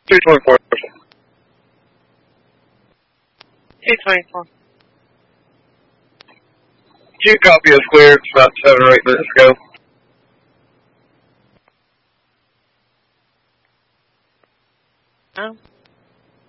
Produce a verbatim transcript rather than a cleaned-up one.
two twenty-four. two twenty-four. Did you copy us clear? It's about seven or eight minutes ago. Oh.